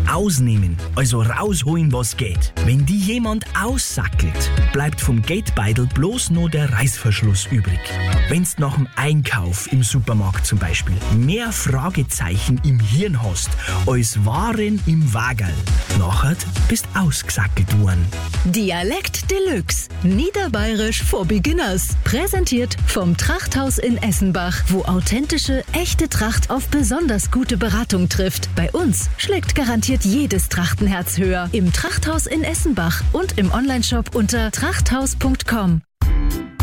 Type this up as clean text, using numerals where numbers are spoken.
Ausnehmen, also rausholen, was geht. Wenn die jemand aussackelt, bleibt vom Geldbeutel bloß nur der Reißverschluss übrig. Wenn's nach dem Einkauf im Supermarkt zum Beispiel mehr Fragezeichen im Hirn hast als Waren im Wagerl, nachher bist ausgesackelt worden. Dialekt Deluxe. Niederbayerisch for Beginners. Präsentiert vom Trachthaus in Essenbach, wo authentische, echte Tracht auf besonders gute Beratung trifft. Bei uns schlägt garantiert jedes Trachtenherz höher. Im Trachthaus in Essenbach und im Onlineshop unter trachthaus.com.